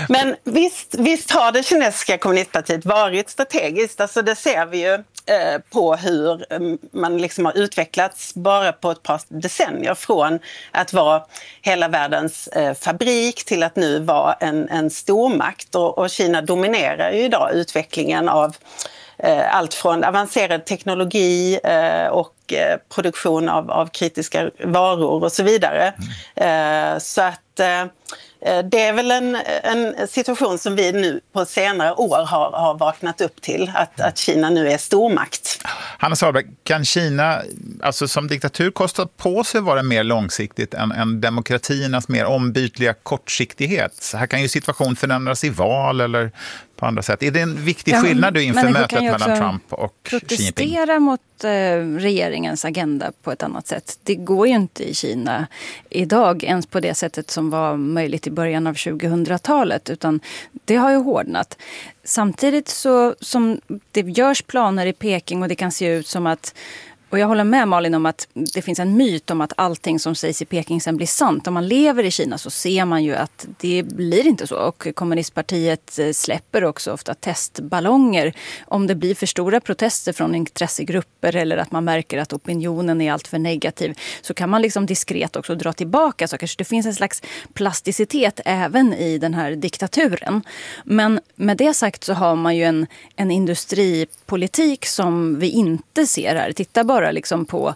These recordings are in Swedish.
Men visst har det kinesiska kommunistpartiet varit strategiskt. Alltså det ser vi ju på hur man liksom har utvecklats bara på ett par decennier från att vara hela världens fabrik till att nu vara en stormakt. Och Kina dominerar ju idag utvecklingen av allt från avancerad teknologi och produktion av kritiska varor och så vidare. Så att det är väl en situation som vi nu på senare år har vaknat upp till, att Kina nu är stormakt. Hanna Sahlberg, kan Kina alltså som diktatur kosta på sig vara mer långsiktigt än demokratiernas mer ombytliga kortsiktighet? Så här kan ju situation förändras i val eller på andra sätt. Är det en viktig skillnad du inför mötet mellan Trump och Xi Jinping? Protestera mot regeringens agenda på ett annat sätt. Det går ju inte i Kina idag ens på det sättet som var möjligt i början av 2000-talet, utan det har ju hårdnat. Samtidigt så som det görs planer i Peking och det kan se ut som att, och jag håller med Malin om att det finns en myt om att allting som sägs i Peking sen blir sant. Om man lever i Kina så ser man ju att det blir inte så. Och kommunistpartiet släpper också ofta testballonger. Om det blir för stora protester från intressegrupper eller att man märker att opinionen är allt för negativ, så kan man liksom diskret också dra tillbaka saker. Så det finns en slags plasticitet även i den här diktaturen. Men med det sagt så har man ju en industripolitik som vi inte ser här. Titta bara liksom på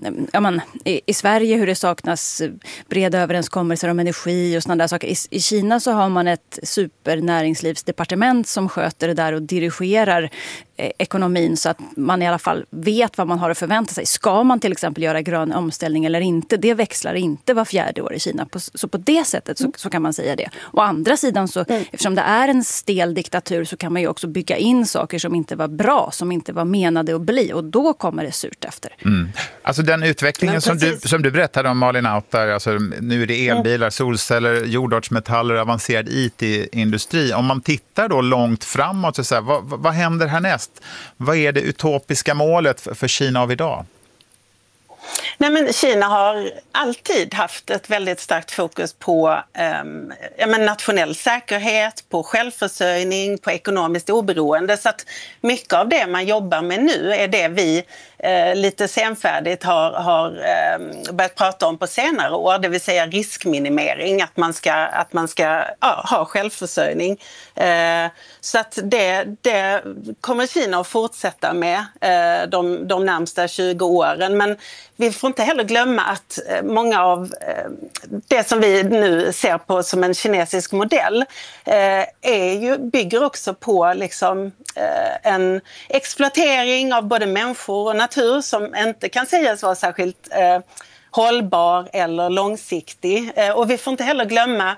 i Sverige hur det saknas breda överenskommelser om energi och sådana där saker. I Kina så har man ett supernäringslivsdepartement som sköter det där och dirigerar ekonomin så att man i alla fall vet vad man har att förvänta sig. Ska man till exempel göra grön omställning eller inte? Det växlar inte var 4:e år i Kina. Så på det sättet så kan man säga det. Å andra sidan så, eftersom det är en stel diktatur, så kan man ju också bygga in saker som inte var bra, som inte var menade att bli. Och då kommer det surt efter. Alltså den utvecklingen som du berättade om, Malin Autar, alltså nu är det elbilar, solceller, jordartsmetaller, avancerad IT-industri. Om man tittar då långt framåt, så här, vad händer härnäst? Vad är det utopiska målet för Kina av idag? Nej, men Kina har alltid haft ett väldigt starkt fokus på nationell säkerhet, på självförsörjning, på ekonomiskt oberoende. Så att mycket av det man jobbar med nu är det vi lite senfärdigt har börjat prata om på senare år. Det vill säga riskminimering, att man ska ha självförsörjning. Så att det kommer Kina att fortsätta med de närmsta 20 åren. Men vi får inte heller glömma att många av det som vi nu ser på som en kinesisk modell bygger också på liksom, en exploatering av både människor och natur som inte kan sägas vara särskilt hållbar eller långsiktig. Och vi får inte heller glömma,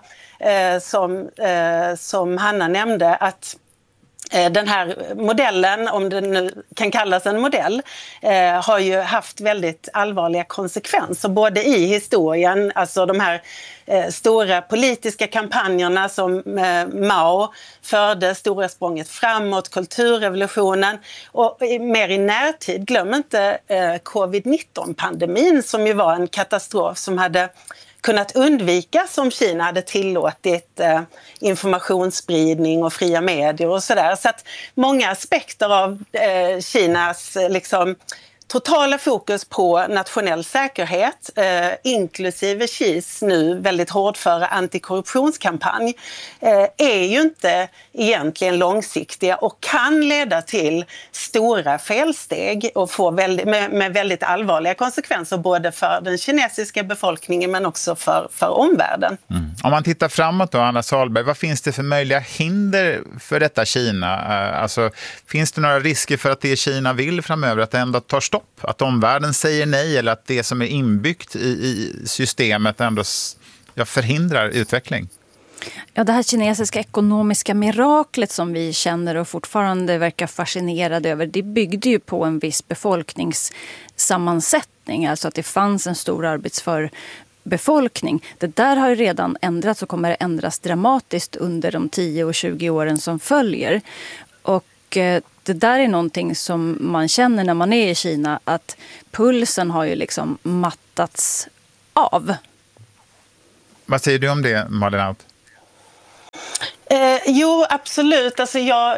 som Hanna nämnde, att den här modellen, om den nu kan kallas en modell, har ju haft väldigt allvarliga konsekvenser både i historien, alltså de här stora politiska kampanjerna som Mao förde, stora språnget framåt, kulturrevolutionen, och mer i närtid, glöm inte covid-19-pandemin som ju var en katastrof som hade kunnat undvikas om Kina hade tillåtit informationsspridning och fria medier och sådär. Så att många aspekter av Kinas liksom totala fokus på nationell säkerhet, inklusive Xis nu väldigt hårdföra antikorruptionskampanj, är ju inte egentligen långsiktiga och kan leda till stora felsteg och få med väldigt allvarliga konsekvenser både för den kinesiska befolkningen men också för omvärlden. Om man tittar framåt då, Hanna Sahlberg, vad finns det för möjliga hinder för detta Kina? Alltså, finns det några risker för att det Kina vill framöver, att det ändå tar stopp? Att omvärlden säger nej, eller att det som är inbyggt i systemet ändå förhindrar utveckling? Ja, det här kinesiska ekonomiska miraklet som vi känner och fortfarande verkar fascinerade över, det byggde ju på en viss befolkningssammansättning. Alltså att det fanns en stor arbetsför befolkning. Det där har ju redan ändrats och kommer att ändras dramatiskt under de 10 och 20 åren som följer. Och det där är någonting som man känner när man är i Kina, att pulsen har ju liksom mattats av. Vad säger du om det, Malin Autar? Jo, absolut. Alltså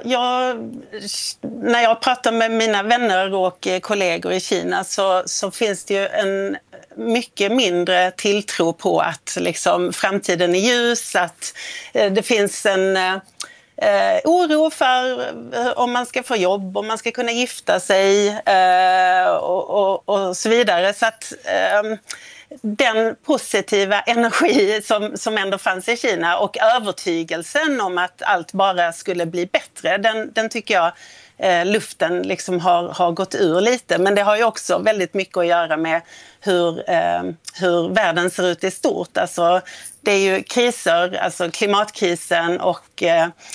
när jag pratar med mina vänner och kollegor i Kina så finns det ju en mycket mindre tilltro på att liksom, framtiden är ljus, att det finns en oro för om man ska få jobb, om man ska kunna gifta sig och så vidare. Så att den positiva energi som ändå fanns i Kina och övertygelsen om att allt bara skulle bli bättre, den tycker jag luften liksom har gått ur lite. Men det har ju också väldigt mycket att göra med hur världen ser ut i stort. Alltså, det är ju kriser, alltså klimatkrisen och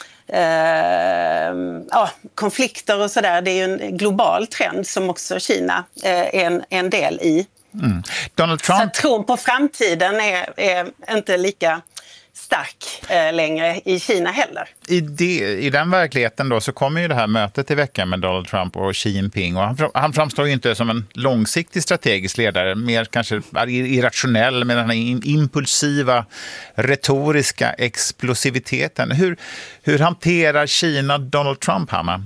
konflikter och sådär. Det är ju en global trend som också Kina är en del i. Mm. Donald Trump... Så tron på framtiden är inte lika stark längre i Kina heller. I den verkligheten då så kommer ju det här mötet i veckan med Donald Trump och Xi Jinping, och han framstår ju inte som en långsiktig strategisk ledare, mer kanske irrationell med den här impulsiva retoriska explosiviteten. Hur hanterar Kina Donald Trump, Hanna?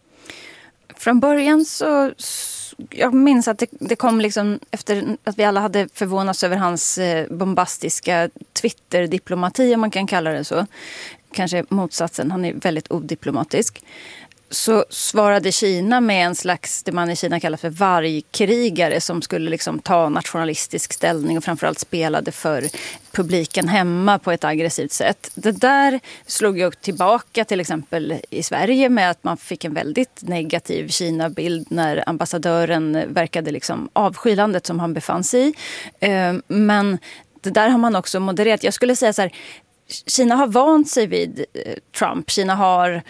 Från början så jag minns att det kom liksom efter att vi alla hade förvånats över hans bombastiska Twitter-diplomati, om man kan kalla det så. Kanske motsatsen, han är väldigt odiplomatisk. Så svarade Kina med en slags, det man i Kina kallar för vargkrigare, som skulle liksom ta nationalistisk ställning och framförallt spelade för publiken hemma på ett aggressivt sätt. Det där slog ju tillbaka till exempel i Sverige med att man fick en väldigt negativ Kina-bild när ambassadören verkade liksom avskylandet som han befann sig i. Men det där har man också modererat. Jag skulle säga så här, Kina har vant sig vid Trump. Kina har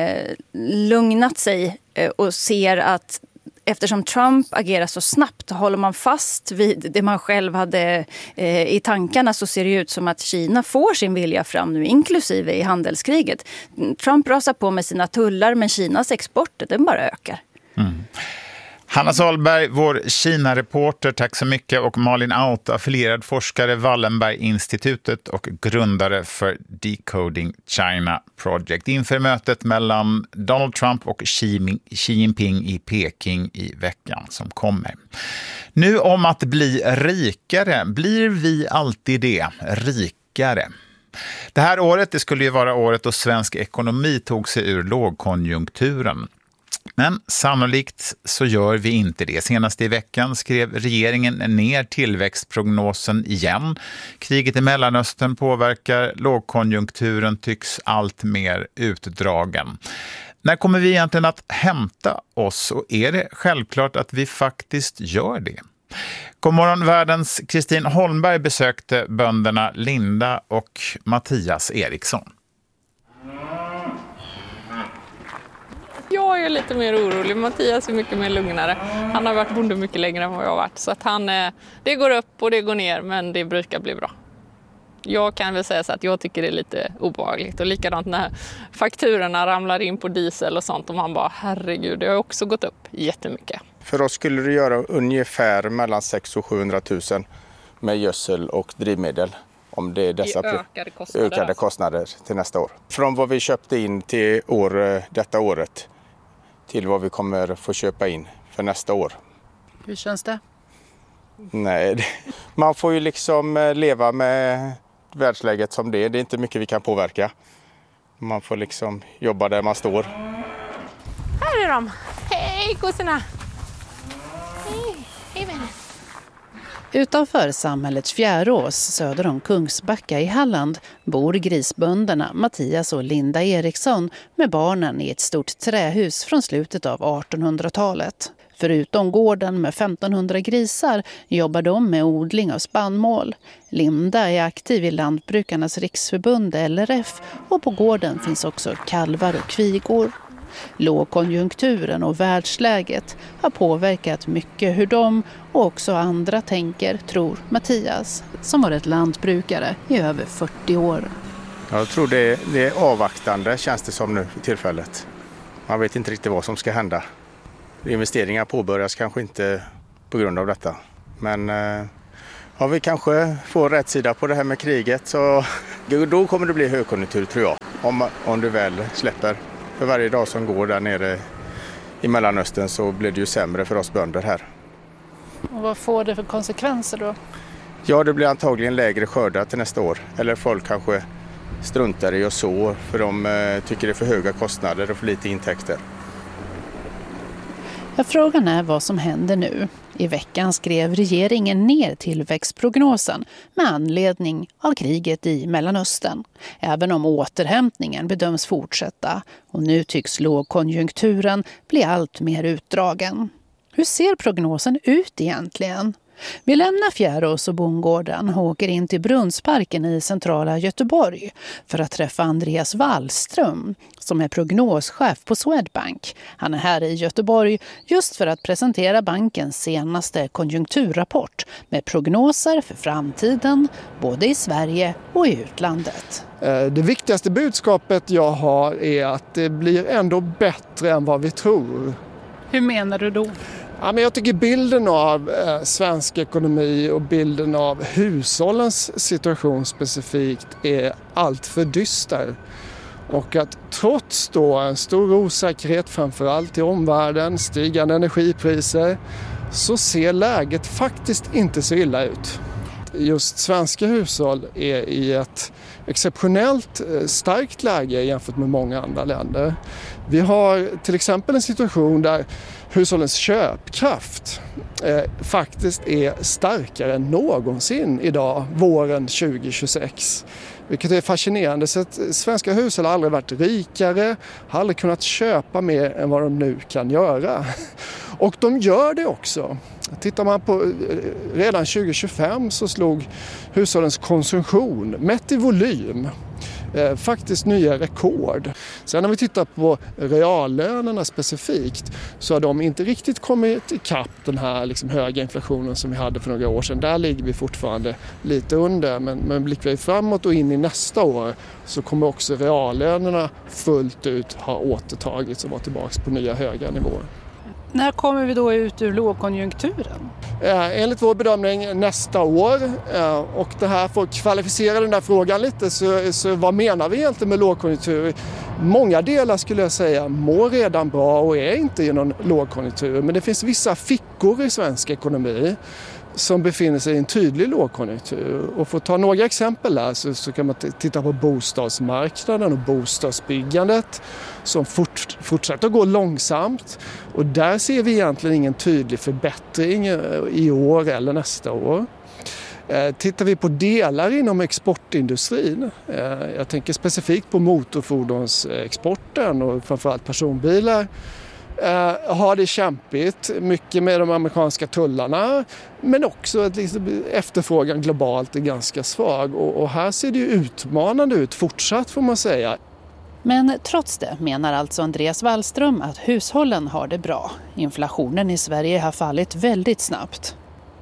lugnat sig och ser att eftersom Trump agerar så snabbt, håller man fast vid det man själv hade i tankarna, så ser det ut som att Kina får sin vilja fram nu, inklusive i handelskriget. Trump rasar på med sina tullar, men Kinas export, den bara ökar. Mm. Hanna Sahlberg, vår Kina-reporter, tack så mycket. Och Malin Out, affilierad forskare, Wallenberg-institutet och grundare för Decoding China Project. Inför mötet mellan Donald Trump och Xi Jinping i Peking i veckan som kommer. Nu om att bli rikare. Blir vi alltid det? Rikare? Det här året, det skulle ju vara året då svensk ekonomi tog sig ur lågkonjunkturen. Men sannolikt så gör vi inte det. Senast i veckan skrev regeringen ner tillväxtprognosen igen. Kriget i Mellanöstern påverkar, lågkonjunkturen tycks allt mer utdragen. När kommer vi egentligen att hämta oss, och är det självklart att vi faktiskt gör det? Godmorgon, världens Kristin Holmberg besökte bönderna Linda och Mattias Eriksson. Jag är lite mer orolig. Mattias är mycket mer lugnare. Han har varit bonde mycket längre än vad jag har varit. Så att det går upp och det går ner, men det brukar bli bra. Jag kan väl säga så att jag tycker det är lite obehagligt. Och likadant när fakturorna ramlar in på diesel och sånt. Och man bara, herregud, det har också gått upp jättemycket. För oss skulle det göra ungefär mellan 600 och 700 000 med gödsel och drivmedel. Om det är dessa ökade kostnader till nästa år. Från vad vi köpte in till detta året till vad vi kommer få köpa in för nästa år. Hur känns det? Nej, man får ju liksom leva med världsläget som det är. Det är inte mycket vi kan påverka. Man får liksom jobba där man står. Här är de! Hej kossorna! Hej vänner! Utanför samhällets Fjärås, söder om Kungsbacka i Halland, bor grisbönderna Mattias och Linda Eriksson med barnen i ett stort trähus från slutet av 1800-talet. Förutom gården med 1500 grisar jobbar de med odling av spannmål. Linda är aktiv i Lantbrukarnas riksförbund LRF, och på gården finns också kalvar och kvigor. Lågkonjunkturen och världsläget har påverkat mycket hur de och också andra tänker, tror Mattias, som varit lantbrukare i över 40 år. Jag tror det är avvaktande, känns det som nu för tillfället. Man vet inte riktigt vad som ska hända. Investeringar påbörjas kanske inte på grund av detta. Men vi kanske får rätt sida på det här med kriget, så Då kommer det bli högkonjunktur tror jag, om det väl släpper. För varje dag som går där nere i Mellanöstern så blir det ju sämre för oss bönder här. Och vad får det för konsekvenser då? Ja, det blir antagligen lägre skördar till nästa år. Eller folk kanske struntar i att så för de tycker det är för höga kostnader och för lite intäkter. Ja, frågan är vad som händer nu. I veckan skrev regeringen ner tillväxtprognosen med anledning av kriget i Mellanöstern. Även om återhämtningen bedöms fortsätta och nu tycks lågkonjunkturen bli allt mer utdragen. Hur ser prognosen ut egentligen? Vi lämnar Fjärås och bondgården och åker in till Brunnsparken i centrala Göteborg för att träffa Andreas Wallström som är prognoschef på Swedbank. Han är här i Göteborg just för att presentera bankens senaste konjunkturrapport med prognoser för framtiden både i Sverige och i utlandet. Det viktigaste budskapet jag har är att det blir ändå bättre än vad vi tror. Hur menar du då? Ja, men jag tycker bilden av svensk ekonomi och bilden av hushållens situation specifikt är allt för dyster. Och att trots då en stor osäkerhet framförallt i omvärlden, stigande energipriser, så ser läget faktiskt inte så illa ut. Just svenska hushåll är i ett exceptionellt starkt läge jämfört med många andra länder. Vi har till exempel en situation där hushållens köpkraft faktiskt är starkare än någonsin idag, våren 2026. Vilket är fascinerande, så att svenska hushåll har aldrig varit rikare, har aldrig kunnat köpa mer än vad de nu kan göra. Och de gör det också. Tittar man på redan 2025 så slog hushållens konsumtion, mätt i volym, faktiskt nya rekord. Sen när vi tittar på reallönerna specifikt så har de inte riktigt kommit ikapp den här höga inflationen som vi hade för några år sedan. Där ligger vi fortfarande lite under, men blickar vi framåt och in i nästa år så kommer också reallönerna fullt ut ha återtagits och vara tillbaka på nya höga nivåer. När kommer vi då ut ur lågkonjunkturen? Enligt vår bedömning nästa år, och det här får kvalificera den där frågan lite, så vad menar vi egentligen med lågkonjunktur? Många delar skulle jag säga mår redan bra och är inte i någon lågkonjunktur, men det finns vissa fickor i svensk ekonomi som befinner sig i en tydlig lågkonjunktur. Och för att ta några exempel här så kan man titta på bostadsmarknaden och bostadsbyggandet som fortsätter att gå långsamt. Och där ser vi egentligen ingen tydlig förbättring i år eller nästa år. Tittar vi på delar inom exportindustrin, jag tänker specifikt på motorfordonsexporten och framförallt personbilar, har det kämpigt, mycket med de amerikanska tullarna, men också att efterfrågan globalt är ganska svag. Och här ser det ju utmanande ut fortsatt, får man säga. Men trots det menar alltså Andreas Wallström att hushållen har det bra. Inflationen i Sverige har fallit väldigt snabbt.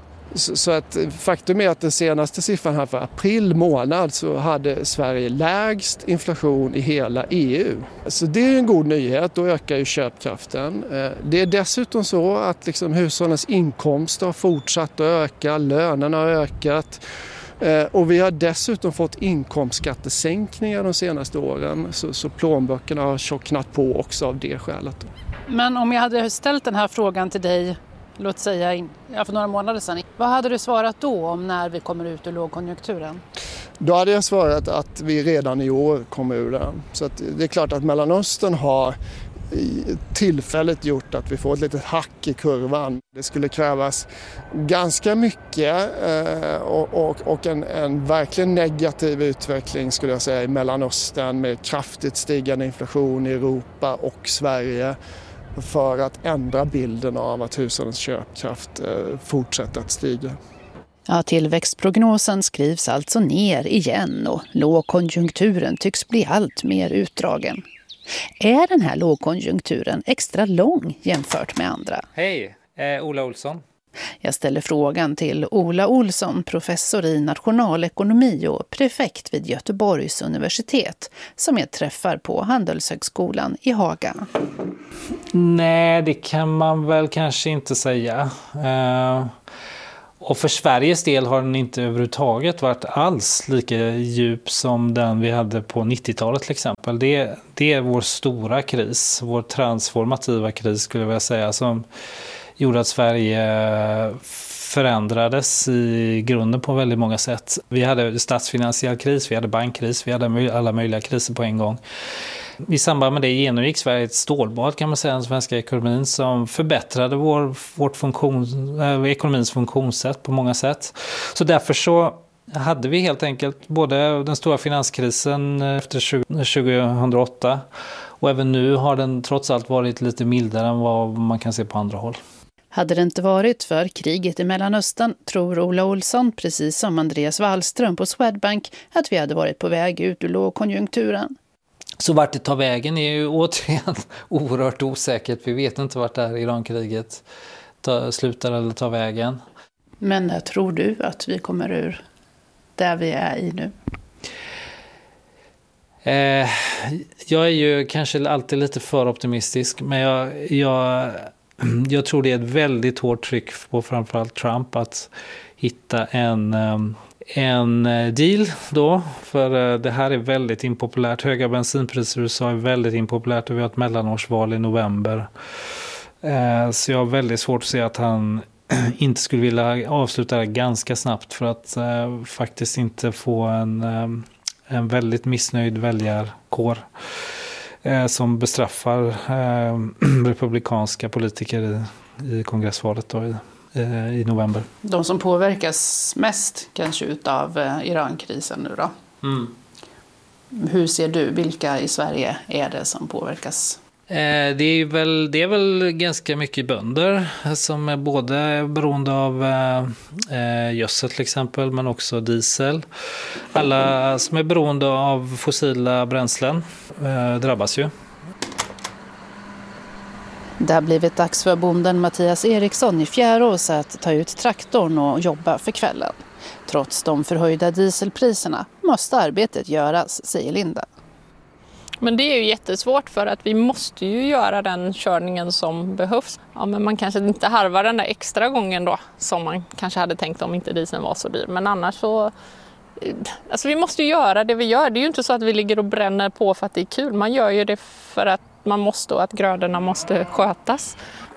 Så att faktum är att den senaste siffran här för april månad så hade Sverige lägst inflation i hela EU. Så det är en god nyhet, då ökar ju köpkraften. Det är dessutom så att hushållens inkomster har fortsatt att öka, lönerna har ökat. Och vi har dessutom fått inkomstskattesänkningar de senaste åren, så plånböckerna har tjocknat på också av det skälet. Men om jag hade ställt den här frågan till dig, låt säga för några månader sedan, vad hade du svarat då om när vi kommer ut ur lågkonjunkturen? Då hade jag svarat att vi redan i år kommer ur den. Så att det är klart att Mellanöstern har tillfället gjort att vi får ett litet hack i kurvan. Det skulle krävas ganska mycket och en verkligen negativ utveckling skulle jag säga i Mellanöstern med kraftigt stigande inflation i Europa och Sverige för att ändra bilden av att hushållens köpkraft fortsätter att stiga. Ja, tillväxtprognosen skrivs alltså ner igen och lågkonjunkturen tycks bli allt mer utdragen. Är den här lågkonjunkturen extra lång jämfört med andra? Hej, Ola Olsson. Jag ställer frågan till Ola Olsson, professor i nationalekonomi och prefekt vid Göteborgs universitet, som jag träffar på Handelshögskolan i Haga. Nej, det kan man väl kanske inte säga. Och för Sveriges del har den inte överhuvudtaget varit alls lika djup som den vi hade på 90-talet till exempel. Det är vår stora kris, vår transformativa kris skulle jag vilja säga, som gjorde att Sverige förändrades i grunden på väldigt många sätt. Vi hade statsfinansiell kris, vi hade bankkris, vi hade alla möjliga kriser på en gång. I samband med det genomgick Sverige ett stålbad kan man säga, den svenska ekonomin, som förbättrade ekonomins funktionssätt på många sätt. Så därför så hade vi helt enkelt både den stora finanskrisen efter 2008 och även nu har den trots allt varit lite mildare än vad man kan se på andra håll. Hade det inte varit för kriget i Mellanöstern tror Ola Olsson, precis som Andreas Wallström på Swedbank, att vi hade varit på väg ut ur lågkonjunkturen. Så vart det tar vägen är ju återigen oerhört osäkert. Vi vet inte vart det här Irankriget slutar eller tar vägen. Men när tror du att vi kommer ur där vi är i nu? Jag är ju kanske alltid lite för optimistisk, men jag tror det är ett väldigt hårt tryck på framförallt Trump att hitta en deal då, för det här är väldigt impopulärt. Höga bensinpriser i USA är väldigt impopulärt och vi har ett mellanårsval i november. Så jag har väldigt svårt att se att han inte skulle vilja avsluta det ganska snabbt för att faktiskt inte få en väldigt missnöjd väljarkår som bestraffar republikanska politiker i kongressvalet då i november. De som påverkas mest kanske utav Irankrisen nu då? Mm. Hur ser du, vilka i Sverige är det som påverkas? Det är väl ganska mycket bönder som är både beroende av gödsel till exempel, men också diesel. Alla som är beroende av fossila bränslen drabbas ju. Det har blivit dags för bonden Mattias Eriksson i Fjärås att ta ut traktorn och jobba för kvällen. Trots de förhöjda dieselpriserna måste arbetet göras, säger Linda. Men det är ju jättesvårt för att vi måste ju göra den körningen som behövs. Ja, men man kanske inte harvar den där extra gången då som man kanske hade tänkt om inte dieseln var så dyr. Men annars så... Alltså vi måste ju göra det vi gör. Det är ju inte så att vi ligger och bränner på för att det är kul. Man gör ju det för att man måste och att grödorna måste skötas.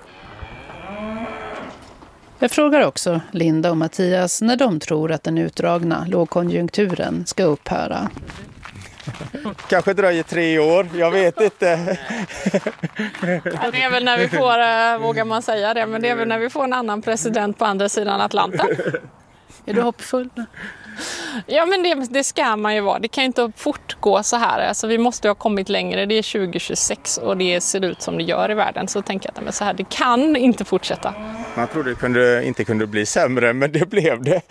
Jag frågar också Linda och Mattias när de tror att den utdragna lågkonjunkturen ska upphöra. Kanske dröjer 3 år, jag vet inte. Det är väl när vi får, vågar man säga det, men det är väl när vi får en annan president på andra sidan Atlanten. Är du hoppfull? Ja, men det ska man ju vara. Det kan ju inte fortgå så här. Alltså, vi måste ha kommit längre. Det är 2026 och det ser ut som det gör i världen. Så tänker jag att så här, det kan inte fortsätta. Man trodde det inte kunde bli sämre, men det blev det.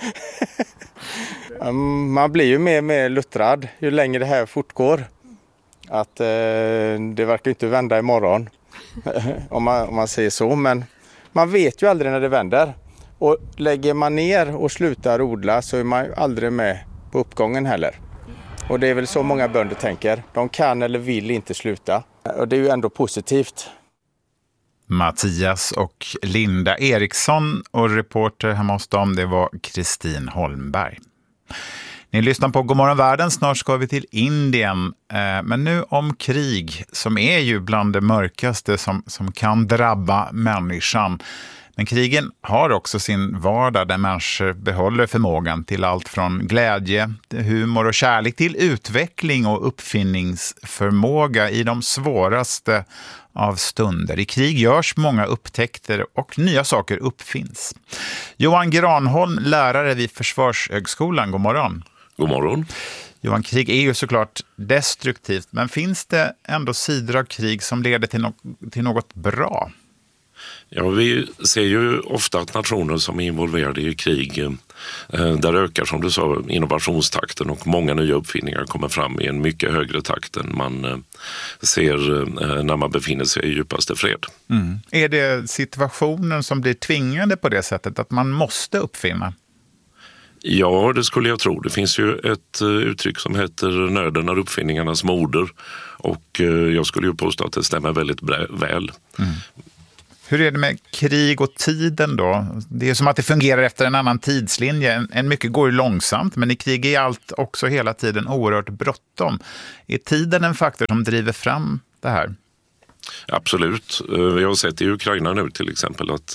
Man blir ju mer luttrad ju längre det här fortgår. Att det verkar inte vända imorgon, om man säger så. Men man vet ju aldrig när det vänder. Och lägger man ner och slutar odla så är man ju aldrig med på uppgången heller. Och det är väl så många bönder tänker. De kan eller vill inte sluta. Och det är ju ändå positivt. Mattias och Linda Eriksson och reporter hemma hos dem, det var Kristin Holmberg. Ni lyssnar på Godmorgon Världen, snart ska vi till Indien. Men nu om krig som är ju bland det mörkaste som kan drabba människan. Men krigen har också sin vardag där människor behåller förmågan till allt från glädje, humor och kärlek till utveckling och uppfinningsförmåga i de svåraste av stunder. I krig görs många upptäckter och nya saker uppfinns. Johan Granholm, lärare vid Försvarshögskolan, god morgon. God morgon. Johan, krig är ju såklart destruktivt, men finns det ändå sidor av krig som leder till något bra? Ja, vi ser ju ofta att nationer som är involverade i krig, där ökar som du sa innovationstakten och många nya uppfinningar kommer fram i en mycket högre takt än man ser när man befinner sig i djupaste fred. Mm. Är det situationen som blir tvingande på det sättet att man måste uppfinna? Ja, det skulle jag tro. Det finns ju ett uttryck som heter nöden är uppfinningarnas moder och jag skulle ju påstå att det stämmer väldigt väl. Mm. Hur är det med krig och tiden då? Det är som att det fungerar efter en annan tidslinje. En mycket går ju långsamt, men i krig är allt också hela tiden oerhört bråttom. Är tiden en faktor som driver fram det här? Absolut. Vi har sett i Ukraina nu till exempel att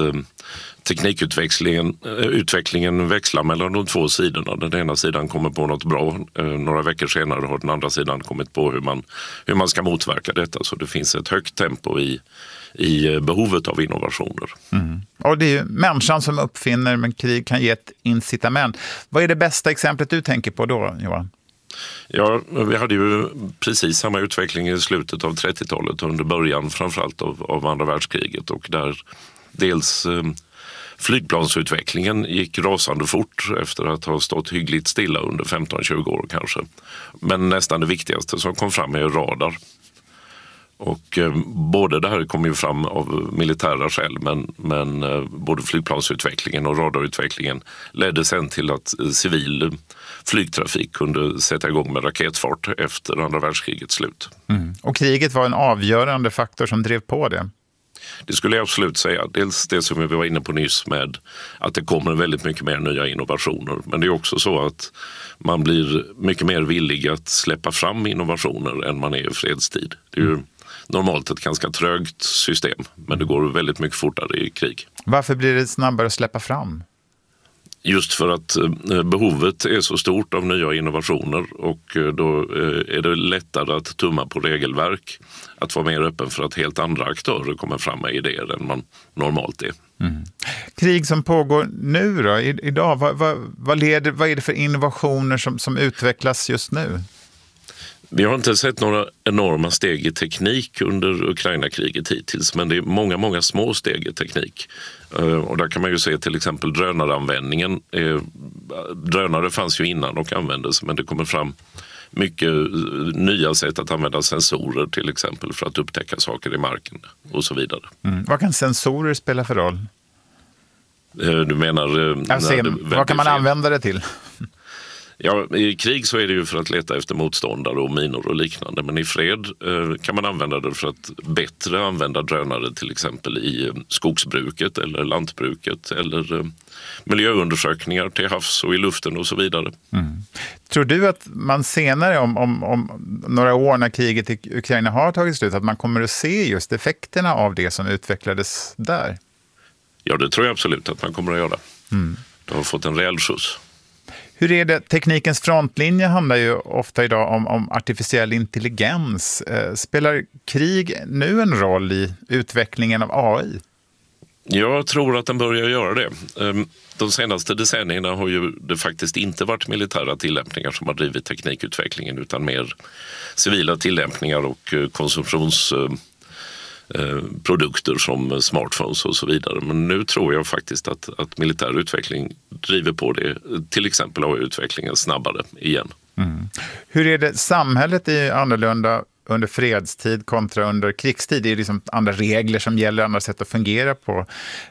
teknikutvecklingen växlar mellan de två sidorna. Den ena sidan kommer på något bra. Några veckor senare har den andra sidan kommit på hur man ska motverka detta. Så det finns ett högt tempo i behovet av innovationer. Mm. Och det är ju människan som uppfinner, men krig kan ge ett incitament. Vad är det bästa exemplet du tänker på då, Johan? Ja, vi hade ju precis samma utveckling i slutet av 30-talet under början framförallt av andra världskriget, och där dels flygplansutvecklingen gick rasande fort efter att ha stått hyggligt stilla under 15-20 år kanske. Men nästan det viktigaste som kom fram är radar. Och både det här kom ju fram av militära skäl, men både flygplansutvecklingen och radarutvecklingen ledde sen till att civil flygtrafik kunde sätta igång med raketfart efter andra världskrigets slut. Mm. Och kriget var en avgörande faktor som drev på det? Det skulle jag absolut säga. Dels det som vi var inne på nyss med att det kommer väldigt mycket mer nya innovationer. Men det är också så att man blir mycket mer villig att släppa fram innovationer än man är i fredstid. Det är ju normalt ett ganska trögt system, men det går väldigt mycket fortare i krig. Varför blir det snabbare att släppa fram? Just för att behovet är så stort av nya innovationer, och då är det lättare att tumma på regelverk, att vara mer öppen för att helt andra aktörer kommer fram med idéer än man normalt är. Mm. Krig som pågår nu då, idag, vad är det för innovationer som utvecklas just nu? Vi har inte sett några enorma steg i teknik under Ukraina-kriget hittills, men det är många små steg i teknik. Och där kan man ju se till exempel drönaranvändningen. Drönare fanns ju innan och användes, men det kommer fram mycket nya sätt att använda sensorer till exempel för att upptäcka saker i marken och så vidare. Mm. Vad kan sensorer spela för roll? Du menar... Vad kan man använda det till? Ja, i krig så är det ju för att leta efter motståndare och minor och liknande, men i fred kan man använda det för att bättre använda drönare till exempel i skogsbruket eller lantbruket eller miljöundersökningar till havs och i luften och så vidare. Mm. Tror du att man senare om några år när kriget i Ukraina har tagit slut, att man kommer att se just effekterna av det som utvecklades där? Ja, det tror jag absolut att man kommer att göra. Mm. Det har fått en rejäl skjuts. Hur är det? Teknikens frontlinje handlar ju ofta idag om artificiell intelligens. Spelar krig nu en roll i utvecklingen av AI? Jag tror att den börjar göra det. De senaste decennierna har ju det faktiskt inte varit militära tillämpningar som har drivit teknikutvecklingen, utan mer civila tillämpningar och konsumtionsprodukter som smartphones och så vidare. Men nu tror jag faktiskt att militär utveckling driver på det, till exempel AI-utvecklingen snabbare igen. Mm. Hur är det? Samhället är annorlunda under fredstid kontra under krigstid. Det är liksom andra regler som gäller, andra sätt att fungera på.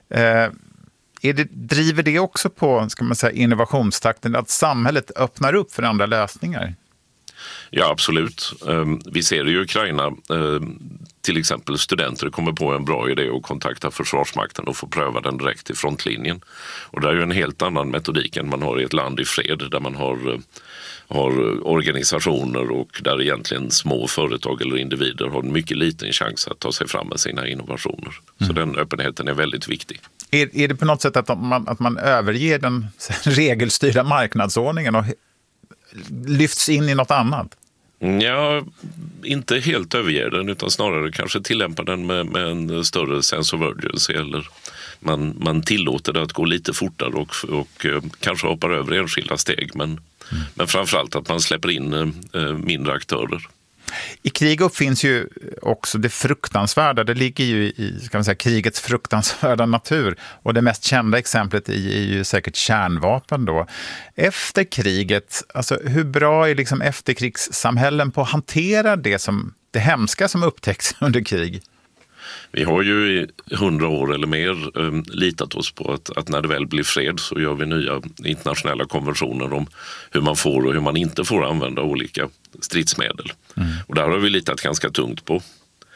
Driver det också på, ska man säga, innovationstakten, att samhället öppnar upp för andra lösningar? Ja, absolut. Vi ser det i Ukraina. Till exempel studenter kommer på en bra idé och kontaktar Försvarsmakten och får pröva den direkt i frontlinjen. Och det är ju en helt annan metodik än man har i ett land i fred, där man har organisationer och där egentligen små företag eller individer har en mycket liten chans att ta sig fram med sina innovationer. Så den öppenheten är väldigt viktig. Är det på något sätt att man överger den regelstyrda marknadsordningen och lyfts in i något annat? Ja, inte helt överger den, utan snarare kanske tillämpar den med en större sense of urgency, eller man tillåter det att gå lite fortare och kanske hoppar över enskilda steg, men framförallt att man släpper in mindre aktörer. I krig uppfinns ju också det fruktansvärda. Det ligger ju i, ska man säga, krigets fruktansvärda natur. Och det mest kända exemplet är ju säkert kärnvapen då. Efter kriget, alltså hur bra är liksom efterkrigssamhällen på att hantera det hemska som upptäcks under krig? Vi har ju i 100 år eller mer litat oss på att när det väl blir fred så gör vi nya internationella konventioner om hur man får och hur man inte får använda olika stridsmedel. Och där har vi litat ganska tungt på.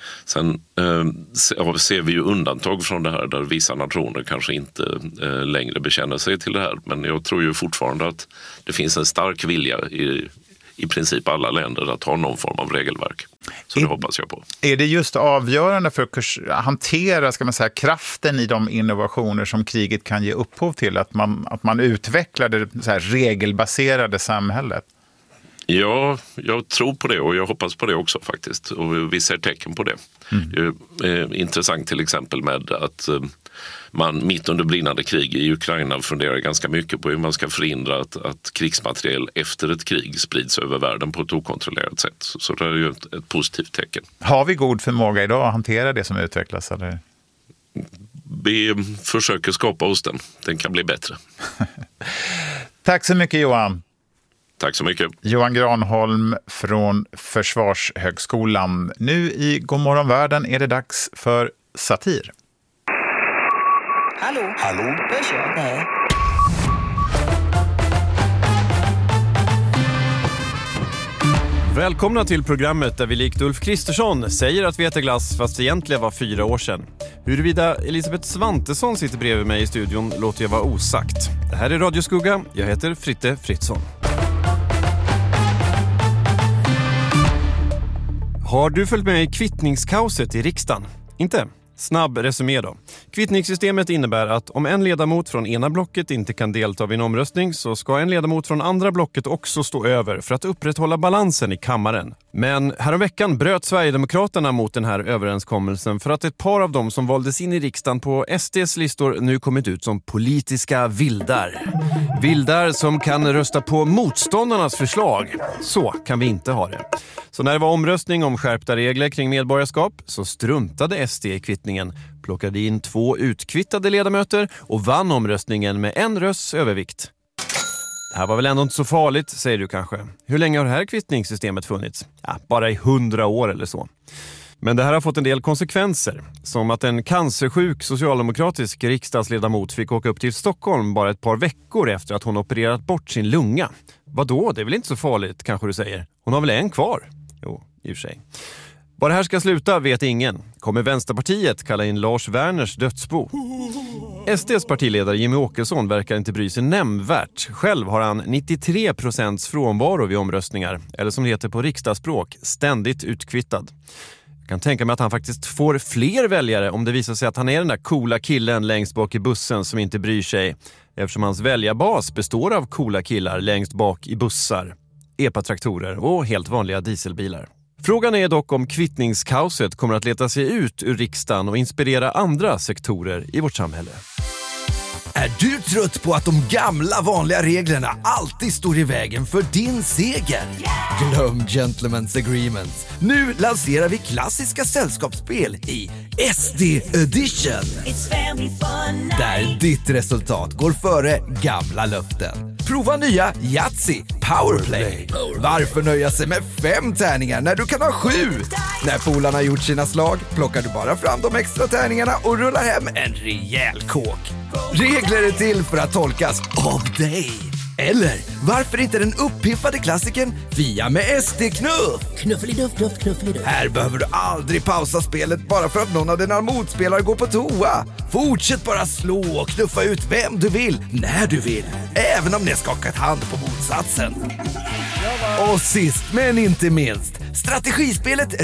Sen ser vi ju undantag från det här där vissa nationer kanske inte längre bekänner sig till det här. Men jag tror ju fortfarande att det finns en stark vilja i princip alla länder att ha någon form av regelverk. Så det hoppas jag på. Är det just avgörande för att hantera, ska man säga, kraften i de innovationer som kriget kan ge upphov till? Att man utvecklar det så här regelbaserade samhället? Ja, jag tror på det och jag hoppas på det också faktiskt. Och vi ser tecken på det. Det är intressant till exempel med att man mitt under brinnande krig i Ukraina funderar ganska mycket på hur man ska förhindra att krigsmateriel efter ett krig sprids över världen på ett okontrollerat sätt. Så det är ju ett positivt tecken. Har vi god förmåga idag att hantera det som utvecklas? Eller? Vi försöker skapa oss den. Den kan bli bättre. Tack så mycket, Johan. Tack så mycket. Johan Granholm från Försvarshögskolan. Nu i Godmorgon världen är det dags för satir. Hallå? Hallå? Hörs jag? Nej. Välkomna till programmet där vi likt Ulf Kristersson säger att vi äter glass fast det egentligen var 4 år sedan. Huruvida Elisabeth Svantesson sitter bredvid mig i studion låter jag vara osagt. Det här är Radio Skugga, jag heter Fritte Fritzson. Har du följt med i kvittningskaoset i riksdagen? Inte? Snabb resumé då. Kvittningssystemet innebär att om en ledamot från ena blocket inte kan delta vid en omröstning så ska en ledamot från andra blocket också stå över för att upprätthålla balansen i kammaren. Men häromveckan bröt Sverigedemokraterna mot den här överenskommelsen för att ett par av dem som valdes in i riksdagen på SDs listor nu kommit ut som politiska vildar. Vildar som kan rösta på motståndarnas förslag. Så kan vi inte ha det. Så när det var omröstning om skärpta regler kring medborgarskap så struntade SD i kvittningen, plockade in 2 utkvittade ledamöter och vann omröstningen med 1 rösts övervikt. Det här var väl ändå inte så farligt, säger du kanske. Hur länge har det här kvittningssystemet funnits? Ja, bara i 100 år eller så. Men det här har fått en del konsekvenser. Som att en cancersjuk socialdemokratisk riksdagsledamot fick åka upp till Stockholm bara ett par veckor efter att hon opererat bort sin lunga. Vadå? Det är väl inte så farligt, kanske du säger. Hon har väl en kvar? Jo, i och för sig. Var det här ska sluta vet ingen. Kommer Vänsterpartiet kalla in Lars Werners dödsbo? SDs partiledare Jimmy Åkesson verkar inte bry sig nämnvärt. Själv har han 93% frånvaro vid omröstningar. Eller som det heter på riksdagsspråk, ständigt utkvittad. Jag kan tänka mig att han faktiskt får fler väljare om det visar sig att han är den där coola killen längst bak i bussen som inte bryr sig. Eftersom hans väljarbas består av coola killar längst bak i bussar, epatraktorer och helt vanliga dieselbilar. Frågan är dock om kvittningskaoset kommer att leta sig ut ur riksdagen och inspirera andra sektorer i vårt samhälle. Är du trött på att de gamla vanliga reglerna alltid står i vägen för din seger? Glöm Gentlemen's Agreement. Nu lanserar vi klassiska sällskapsspel i SD Edition. Där ditt resultat går före gamla löften. Prova nya Yatzy Powerplay. Varför nöja sig med 5 tärningar när du kan ha 7? När polarna gjort sina slag plockar du bara fram de extra tärningarna och rullar hem en rejäl kåk. Regler är till för att tolkas av dig. Eller varför inte den uppiffade klassikern Fia med SD-knuff? Knuffeliduff, knuffeliduff. Här behöver du aldrig pausa spelet bara för att någon av dina motspelare går på toa. Fortsätt bara slå och knuffa ut vem du vill, när du vill. Även om ni har skakat hand på motsatsen. Och sist men inte minst, strategispelet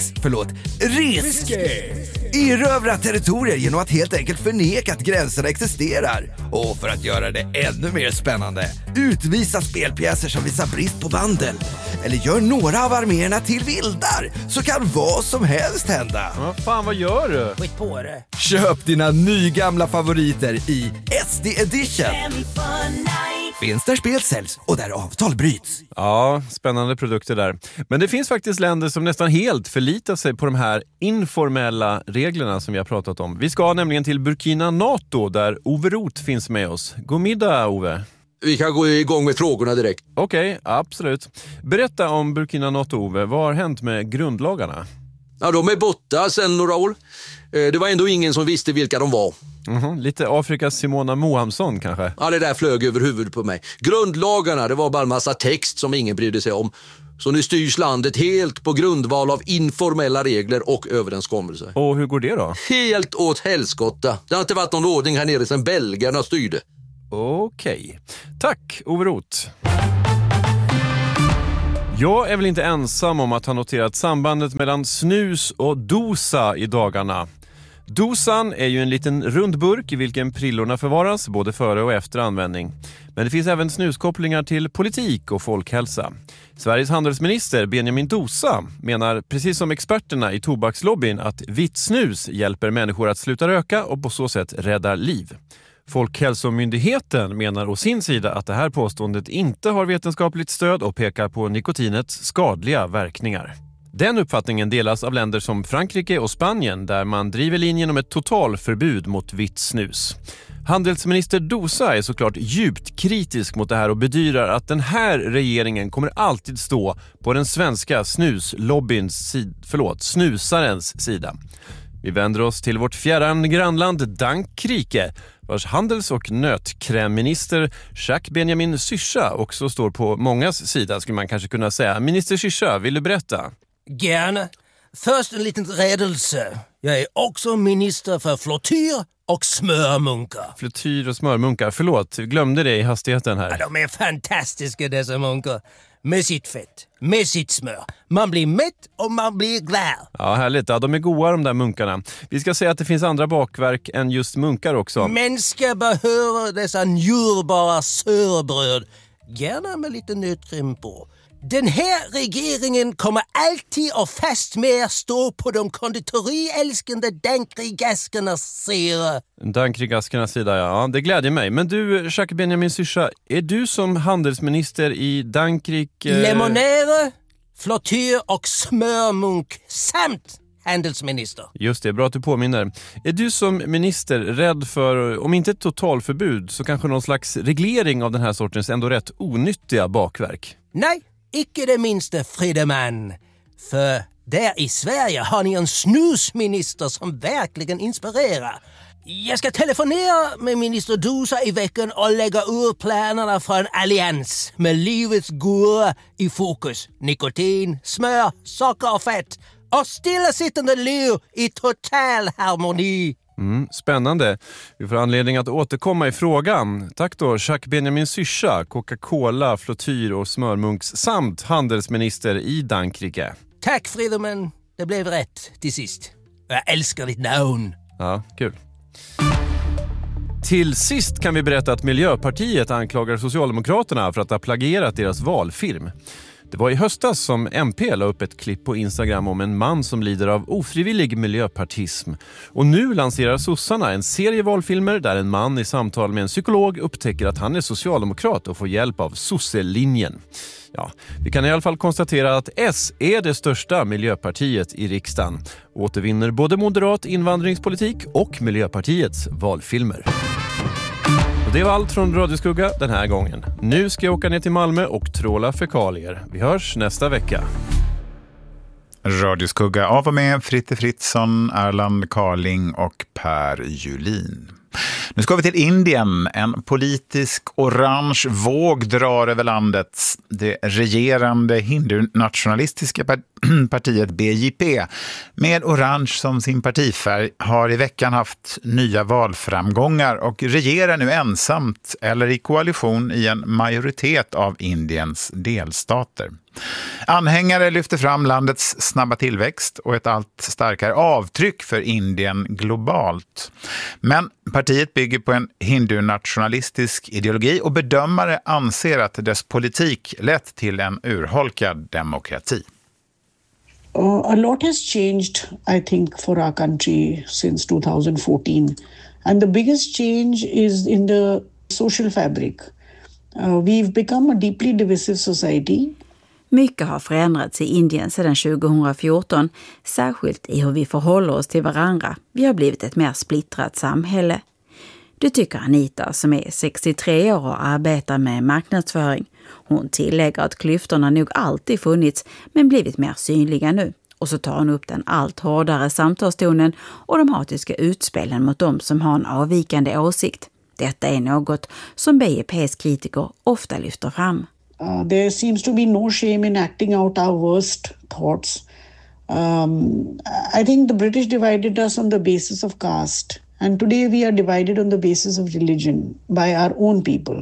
Risk. Erövra territorier genom att helt enkelt förneka att gränserna existerar. Och för att göra det ännu mer spännande, utvisa spelpjäser som visar brist på vandel. Eller gör några av arméerna till vildar, så kan vad som helst hända. Fan, vad gör du? Skit på det. Köp dina nygamla favoriter i SD Edition. Finns där spel säljs och där avtal bryts. Ja, spännande produkter där. Men det finns faktiskt länder som nästan helt förlitar sig på de här informella reglerna som vi har pratat om. Vi ska nämligen till Burkina Faso där Ove Roth finns med oss. God middag, Ove. Vi kan gå igång med frågorna direkt. Okej, absolut. Berätta om Burkina Faso, Ove. Vad har hänt med grundlagarna? Ja, de är borta sedan några år. Det var ändå ingen som visste vilka de var. Lite Afrikas Simona Mohamsson kanske? Ja, det där flög över huvudet på mig. Grundlagarna, det var bara en massa text som ingen brydde sig om. Så nu styrs landet helt på grundval av informella regler och överenskommelser. Och hur går det då? Helt åt helskotta. Det har inte varit någon ordning här nere sedan belgarna styrde. Okej. Tack, Ove Roth. Jag är väl inte ensam om att ha noterat sambandet mellan snus och dosa i dagarna. Dosan är ju en liten rundburk i vilken prillorna förvaras både före och efter användning. Men det finns även snuskopplingar till politik och folkhälsa. Sveriges handelsminister Benjamin Dosa menar precis som experterna i tobakslobbyn att vitt snus hjälper människor att sluta röka och på så sätt räddar liv. Folkhälsomyndigheten menar å sin sida att det här påståendet inte har vetenskapligt stöd och pekar på nikotinets skadliga verkningar. Den uppfattningen delas av länder som Frankrike och Spanien där man driver linjen om ett totalförbud mot vitt snus. Handelsminister Dosa är såklart djupt kritisk mot det här och bedyrar att den här regeringen kommer alltid stå på den svenska snusarens sida. Vi vänder oss till vårt fjärran grannland Dankrike, vars handels- och nötkrämminister Jacques Benjamin Syrsa också står på mångas sida, skulle man kanske kunna säga. Minister Syrsa, vill du berätta? Gärna. Först en liten räddelse. Jag är också minister för flottyr och smörmunkar. Flottyr och smörmunkar, förlåt, glömde det i hastigheten här. Ja, de är fantastiska dessa munkar. Med sitt fett, med sitt smör. Man blir mätt och man blir glad. Ja, härligt. Ja, de är goda de där munkarna. Vi ska säga att det finns andra bakverk än just munkar också. Människor behöver dessa njurbara sörbröd. Gärna med lite nötkräm på. Den här regeringen kommer alltid och fast med stå på de konditoriälskande dankrigaskernas sida. Dankrigaskernas sida, ja. Det glädjer mig. Men du, Jacques Benjamin Syrsa, är du som handelsminister i Dankrik... Lemonäre, flottyr och smörmunk samt handelsminister. Just det, bra att du påminner. Är du som minister rädd för, om inte ett totalförbud, så kanske någon slags reglering av den här sortens ändå rätt onyttiga bakverk? Nej. Icke det minsta, Friedemann. För där i Sverige har ni en snusminister som verkligen inspirerar. Jag ska telefonera med minister Dosa i veckan och lägga ur planerna för en allians med livets goda i fokus. Nikotin, smör, socker och fett. Och stillasittande liv i total harmoni. Spännande. Vi får anledning att återkomma i frågan. Tack då, Jacques Benjamin Syrsa, Coca-Cola, flottyr och smörmunks samt handelsminister i Dankrike. Tack Friedemann, det blev rätt till sist. Jag älskar ditt namn. Ja, kul. Till sist kan vi berätta att Miljöpartiet anklagar Socialdemokraterna för att ha plagierat deras valfilm. Det var i höstas som MP la upp ett klipp på Instagram om en man som lider av ofrivillig miljöpartism. Och nu lanserar sossarna en serie valfilmer där en man i samtal med en psykolog upptäcker att han är socialdemokrat och får hjälp av sosselinjen. Ja, vi kan i alla fall konstatera att S är det största miljöpartiet i riksdagen. Återvinner både moderat invandringspolitik och Miljöpartiets valfilmer. Det var allt från Radioskugga den här gången. Nu ska jag åka ner till Malmö och tråla fekalier. Vi hörs nästa vecka. Radioskugga av och med Fritte Fritzson, Erland Carling och Per Julin. Nu ska vi till Indien. En politisk orange våg drar över landet. Det regerande hindu-nationalistiska partiet BJP med orange som sin partifärg har i veckan haft nya valframgångar och regerar nu ensamt eller i koalition i en majoritet av Indiens delstater. Anhängare lyfter fram landets snabba tillväxt och ett allt starkare avtryck för Indien globalt. Men partiet bygger på en hindu-nationalistisk ideologi och bedömare anser att dess politik lett till en urholkad demokrati. A lot has changed, I think, for our country since 2014. And the biggest change is in the social fabric. We've become a deeply divisive society. Mycket har förändrats i Indien sedan 2014, särskilt i hur vi förhåller oss till varandra. Vi har blivit ett mer splittrat samhälle. Det tycker Anita som är 63 år och arbetar med marknadsföring. Hon tillägger att klyftorna nog alltid funnits men blivit mer synliga nu. Och så tar hon upp den allt hårdare samtalstonen och de hatiska utspelen mot dem som har en avvikande åsikt. Detta är något som BJPs kritiker ofta lyfter fram. There seems to be no shame in acting out our worst thoughts. I think the British divided us on the basis of caste, and today we are divided on the basis of religion by our own people.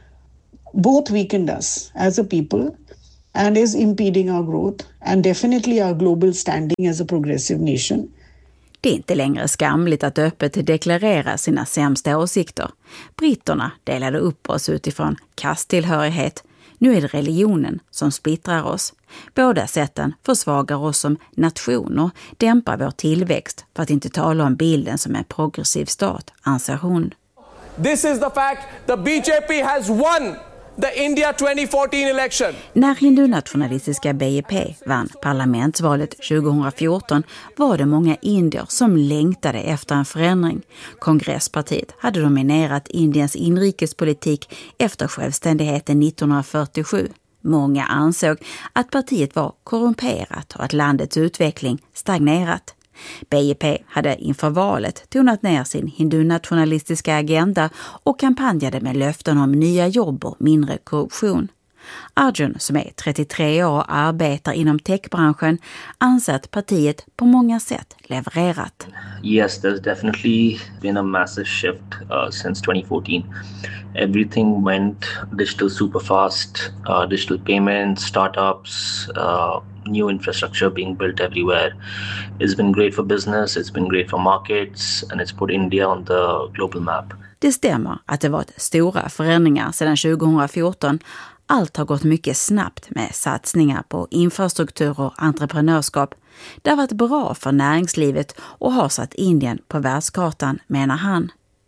Both weakened us as a people and is impeding our growth and definitely our global standing as a progressive nation. Det är inte längre skamligt att öppet deklarera sina sämsta åsikter. Britterna delade upp oss utifrån kasttillhörighet. Nu är det religionen som splittrar oss. Båda sätten försvagar oss som nation och dämpar vår tillväxt, för att inte tala om bilden som en progressiv stat, anser hon. This is the fact. The BJP has won the India 2014 election. När hindunationalistiska BJP vann parlamentsvalet 2014 var det många indier som längtade efter en förändring. Kongresspartiet hade dominerat Indiens inrikespolitik efter självständigheten 1947. Många ansåg att partiet var korrumperat och att landets utveckling stagnerat. BJP hade inför valet tonat ner sin hindunationalistiska agenda och kampanjade med löften om nya jobb och mindre korruption. Arjun, som är 33 år och arbetar inom techbranschen, anser att partiet på många sätt levererat. Yes, there's definitely been a massive shift since 2014. Everything went digital super fast, digital payments, startups, new infrastructure being built everywhere. It's been great for business, it's been great for markets, and it's put India on the global map. Det stämmer att det varit stora förändringar sedan 2014. Allt har gått mycket snabbt med satsningar på infrastruktur och entreprenörskap. Det har varit bra för näringslivet och har satt Indien på världskartan, menar han.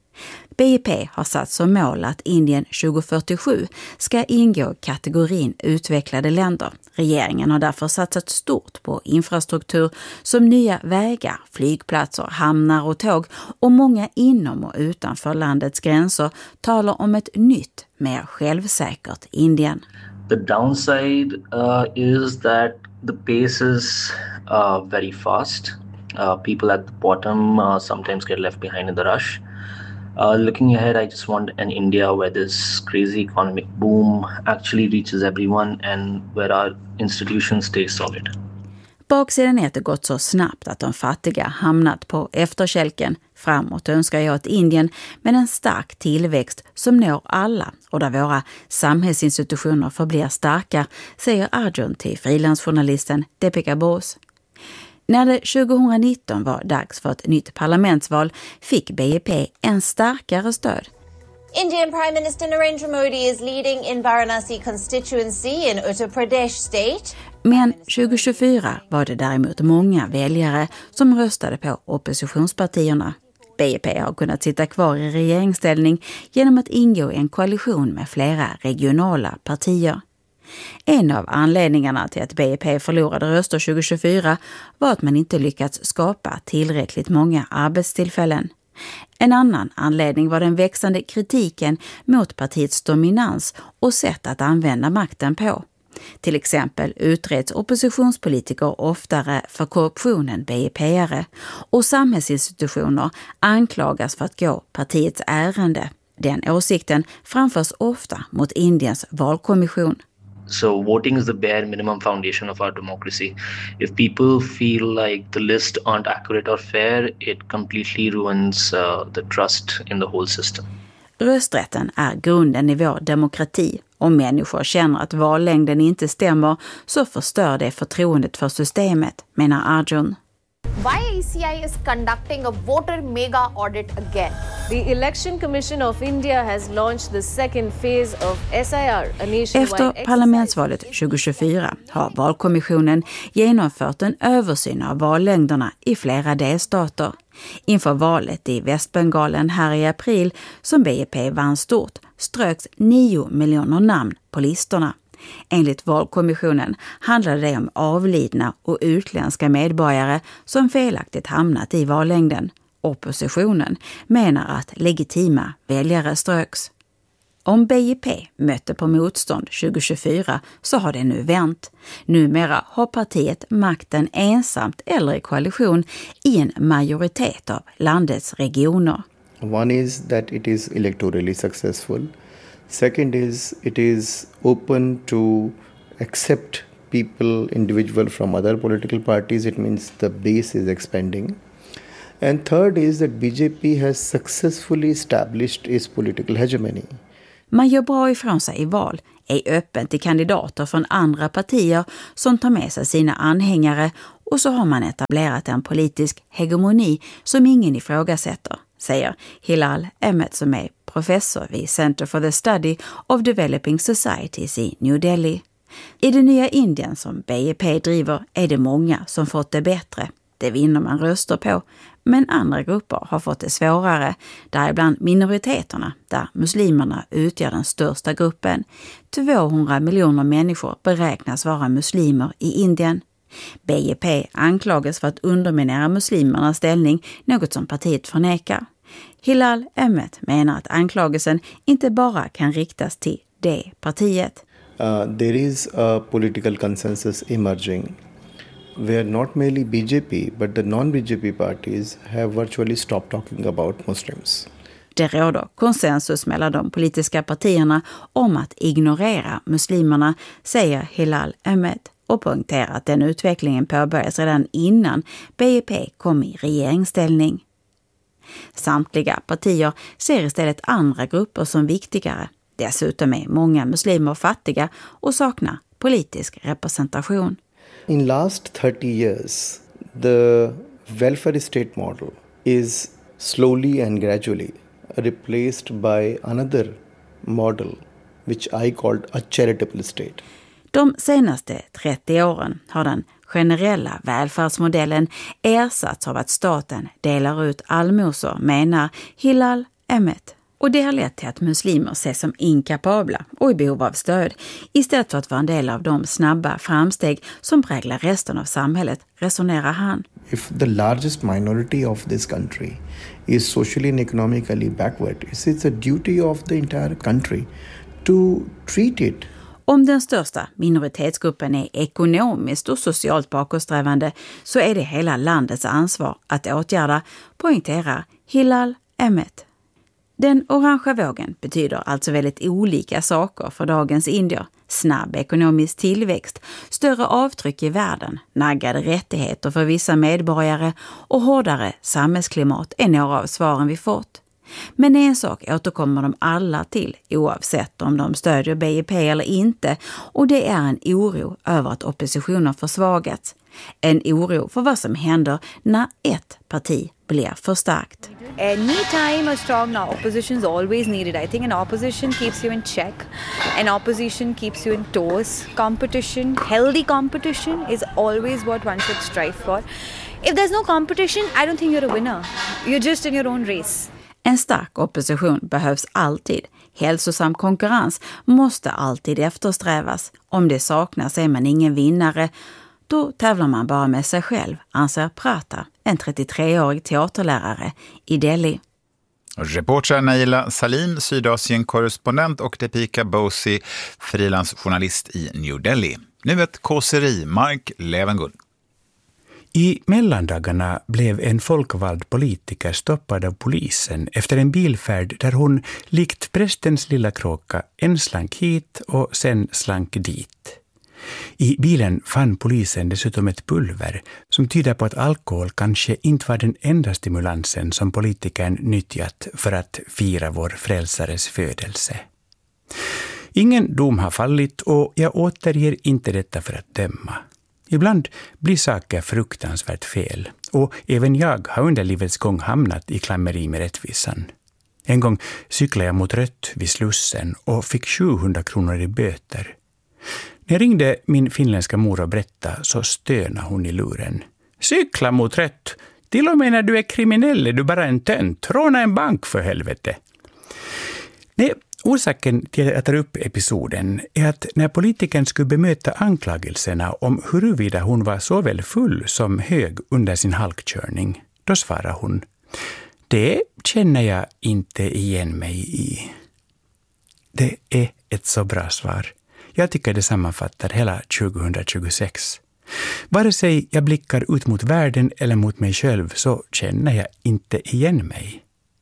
BJP har satt som mål att Indien 2047 ska ingå i kategorin utvecklade länder. Regeringen har därför satsat stort på infrastruktur som nya vägar, flygplatser, hamnar och tåg, och många inom och utanför landets gränser talar om ett nytt, mer självsäkert Indien. The downside is that the pace is very fast. People at the bottom sometimes get left behind in the rush. Looking ahead, I just want an India where this crazy economic boom actually reaches everyone and where our institutions stay solid. Baksidan är att det gått så snabbt att de fattiga hamnat på efterkälken. Framåt önskar jag ett Indien med en stark tillväxt som når alla och där våra samhällsinstitutioner förblir starka, säger Arjun till frilansjournalisten Deepika Bose. När det 2019 var dags för ett nytt parlamentsval fick BJP en starkare stöd. Indian Prime Minister Narendra Modi is leading in Varanasi constituency in Uttar Pradesh state. Men 2024 var det däremot många väljare som röstade på oppositionspartierna. BJP har kunnat sitta kvar i regeringsställning genom att ingå i en koalition med flera regionala partier. En av anledningarna till att BJP förlorade röster 2024 var att man inte lyckats skapa tillräckligt många arbetstillfällen. En annan anledning var den växande kritiken mot partiets dominans och sätt att använda makten på. Till exempel utreds oppositionspolitiker oftare för korruption än BJP-are och samhällsinstitutioner anklagas för att gå partiets ärende. Den åsikten framförs ofta mot Indiens valkommission. So voting is the bare minimum foundation of our democracy. If people feel like the list aren't accurate or fair, it completely ruins the trust in the whole system. Rösträtten är grunden i vår demokrati. Om människor känner att vallängden inte stämmer så förstör det förtroendet för systemet, menar Arjun. Why ECI is conducting a voter mega audit again? The Election Commission of India has launched the second phase of SIR, a nationwide Efter parlamentsvalet 2024 har valkommissionen genomfört en översyn av vallängderna i flera delstater. Inför valet i Västbengalen här i april, som BJP vann stort, ströks 9 miljoner namn på listorna. Enligt valkommissionen handlade det om avlidna och utländska medborgare som felaktigt hamnat i vallängden. Oppositionen menar att legitima väljare ströks. Om BJP mötte på motstånd 2024 så har det nu vänt. Numera har partiet makten ensamt eller i koalition i en majoritet av landets regioner. One is that it is electorally successful. Second is it is open to accept people, individual from other political parties. It means the base is expanding. And third is that BJP has successfully established its political hegemony. Man gör bra ifrån sig i val, är öppen till kandidater från andra partier som tar med sig sina anhängare och så har man etablerat en politisk hegemoni som ingen ifrågasätter, säger Hilal Ahmed som är professor vid Center for the Study of Developing Societies i New Delhi. I det nya Indien som BJP driver är det många som fått det bättre. Det vinner man röster på. Men andra grupper har fått det svårare, däribland minoriteterna, där muslimerna utgör den största gruppen. 200 miljoner människor beräknas vara muslimer i Indien. BJP anklagas för att underminera muslimernas ställning, något som partiet förnekar. Hilal Ahmed menar att anklagelsen inte bara kan riktas till det partiet. There is a political consensus emerging where not merely BJP but the non-BJP parties have virtually stopped talking about Muslims. Det råder konsensus mellan de politiska partierna om att ignorera muslimerna, säger Hilal Ahmed och poängterar att den utvecklingen påbörjades redan innan BJP kom i regeringsställning. Samtliga partier ser istället andra grupper som viktigare. Dessutom är många muslimer fattiga och saknar politisk representation. In last 30 years, the welfare state model is slowly and gradually replaced by another model which I called a charitable state. De senaste 30 åren har den generella välfärdsmodellen ersatts av att staten delar ut allmosor, menar Hilal Ahmed. Och det har lett till att muslimer ses som inkapabla och i behov av stöd istället för att vara en del av de snabba framsteg som präglar resten av samhället, resonerar han. If the largest minority of this country is socially and economically backward, it's a duty of the entire country to treat it. Om den största minoritetsgruppen är ekonomiskt och socialt bakåtsträvande så är det hela landets ansvar att åtgärda, poängterar Hilal Ahmed. Den orangea vågen betyder alltså väldigt olika saker för dagens indier. Snabb ekonomisk tillväxt, större avtryck i världen, naggade rättigheter för vissa medborgare och hårdare samhällsklimat är några av svaren vi fått. Men en sak återkommer de alla till, oavsett om de stödjer BJP eller inte, och det är en oro över att oppositionen försvagats. En oro för vad som händer när ett parti blir för starkt. Anytime a strong opposition is always needed. I think an opposition keeps you in check. An opposition keeps you in toes. Competition, healthy competition is always what one should strive for. If there's no competition, I don't think you're a winner. You're just in your own race. En stark opposition behövs alltid. Hälsosam konkurrens måste alltid eftersträvas. Om det saknas är man ingen vinnare. Då tävlar man bara med sig själv, anser Prata, en 33-årig teaterlärare i Delhi. Reporter Naila Salim, Sydasien-korrespondent, och Deepika Bosi, frilansjournalist i New Delhi. Nu ett kåseri, Mark Levengood. I mellandagarna blev en folkvald politiker stoppad av polisen efter en bilfärd där hon, likt prästens lilla kråka, en slank hit och sen slank dit. I bilen fann polisen dessutom ett pulver som tyder på att alkohol kanske inte var den enda stimulansen som politikern nyttjat för att fira vår frälsares födelse. Ingen dom har fallit och jag återger inte detta för att döma. Ibland blir saker fruktansvärt fel och även jag har under livets gång hamnat i klammeri med rättvisan. En gång cyklade jag mot rött vid Slussen och fick 700 kronor i böter. När jag ringde min finländska mor och berättade så stönade hon i luren. Cykla mot rätt. Till och med när du är kriminell är du bara en tönt. Råna en bank för helvete. Nej, orsaken till att jag tar upp episoden är att när politikern skulle bemöta anklagelserna om huruvida hon var såväl full som hög under sin halkkörning, då svarade hon: det känner jag inte igen mig i. Det är ett så bra svar. Jag tycker det sammanfattar hela 2026. Vare sig jag blickar ut mot världen eller mot mig själv så känner jag inte igen mig.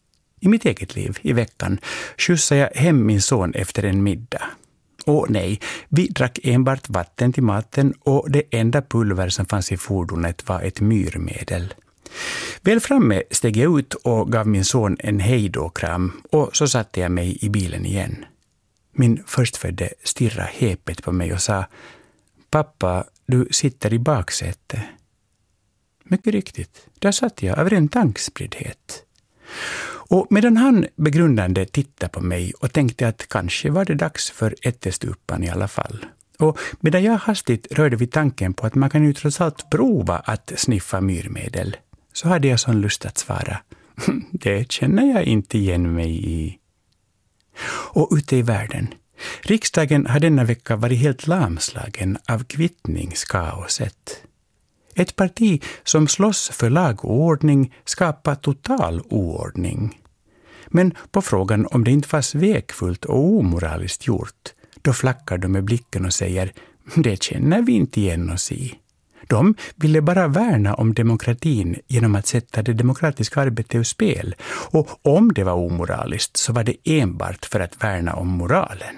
I mitt eget liv i veckan skjutsade jag hem min son efter en middag. Och nej, vi drack enbart vatten till maten och det enda pulver som fanns i fordonet var ett myrmedel. Väl framme steg jag ut och gav min son en hejdå-kram och så satte jag mig i bilen igen. Min förstfödde stirrade häpet på mig och sa: "Pappa, du sitter i baksätet." Mycket riktigt, där satt jag av ren tankspriddhet. Och medan han begrundande tittade på mig och tänkte att kanske var det dags för ättestupan i alla fall. Och medan jag hastigt rörde vid tanken på att man kan ju trots allt prova att sniffa myrmedel, så hade jag sån lust att svara: "Det känner jag inte igen mig i." Och ute i världen. Riksdagen har denna vecka varit helt lamslagen av kvittningskaoset. Ett parti som slåss för lag och ordning skapar total oordning. Men på frågan om det inte var svekfullt och omoraliskt gjort, då flackar de med blicken och säger: "Det känner vi inte igen oss i." De ville bara värna om demokratin genom att sätta det demokratiska arbetet ur spel. Och om det var omoraliskt så var det enbart för att värna om moralen.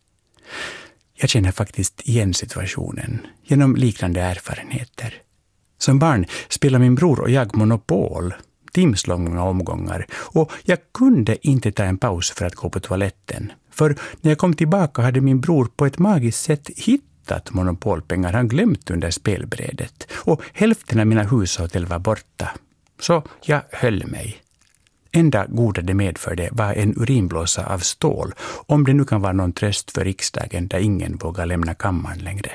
Jag känner faktiskt igen situationen genom liknande erfarenheter. Som barn spelade min bror och jag Monopol, timslånga omgångar, och jag kunde inte ta en paus för att gå på toaletten. För när jag kom tillbaka hade min bror på ett magiskt sätt hittat monopolpengar han glömt under spelbrädet, och hälften av mina hushåll var borta. Så jag höll mig. Enda goda det medförde var en urinblåsa av stål, om det nu kan vara någon tröst för riksdagen där ingen vågar lämna kammaren längre.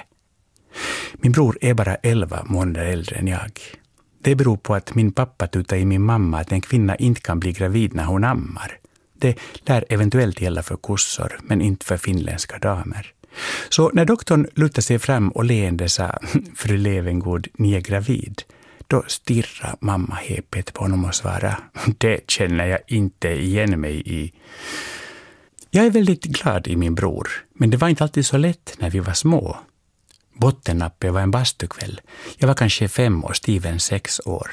Min bror är bara 11 månader äldre än jag. Det beror på att min pappa tutade i min mamma att en kvinna inte kan bli gravid när hon ammar. Det lär eventuellt gälla för kossor, men inte för finländska damer. Så när doktorn lutade sig fram och leende sa: "Fru Levengård, ni är gravid", då stirrar mamma häpet på honom och svarade: "Det känner jag inte igen mig i." Jag är väldigt glad i min bror, men det var inte alltid så lätt när vi var små. Bottennappet var en bastukväll. Jag var kanske 5 och Steven 6 år.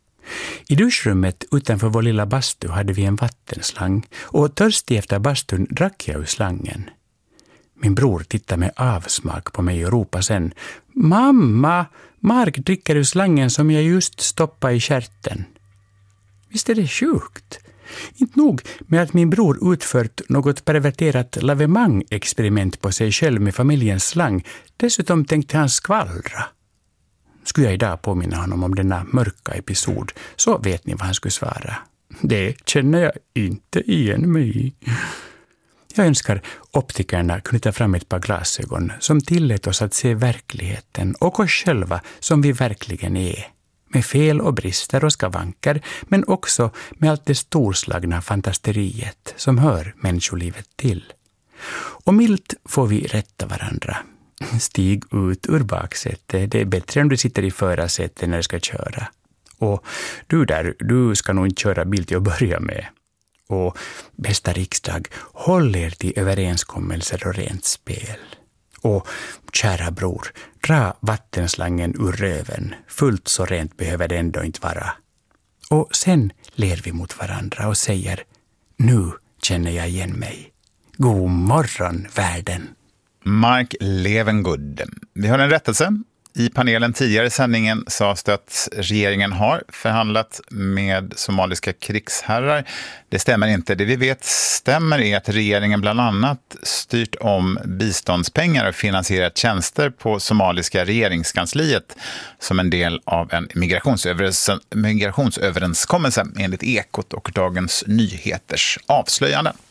I duschrummet utanför vår lilla bastu hade vi en vattenslang, och törstig efter bastun drack jag ur slangen. Min bror tittade med avsmak på mig och ropade sen: "Mamma, Mark dricker ur slangen som jag just stoppade i kärten." Visst är det sjukt? Inte nog med att min bror utfört något perverterat lavemang-experiment på sig själv med familjens slang, dessutom tänkte han skvallra. Skulle jag idag påminna honom om denna mörka episod, så vet ni vad han skulle svara: "Det känner jag inte igen mig i." Jag önskar optikerna kunde ta fram ett par glasögon som tillät oss att se verkligheten och oss själva som vi verkligen är. Med fel och brister och skavanker, men också med allt det storslagna fantasteriet som hör människolivet till. Och milt får vi rätta varandra. Stig ut ur baksätet, det är bättre om du sitter i förarsätet när du ska köra. Och du där, du ska nog inte köra bil till att börja med. Och bästa riksdag, håll er till överenskommelser och rent spel. Och kära bror, dra vattenslangen ur röven. Fullt så rent behöver det ändå inte vara. Och sen ler vi mot varandra och säger: "Nu känner jag igen mig. God morgon, världen." Mark Levengood. Vi har en rättelse. I panelen tidigare i sändningen sades det att regeringen har förhandlat med somaliska krigsherrar. Det stämmer inte. Det vi vet stämmer är att regeringen bland annat styrt om biståndspengar och finansierat tjänster på somaliska regeringskansliet som en del av en migrationsöverenskommelse enligt Ekot och Dagens Nyheters avslöjanden.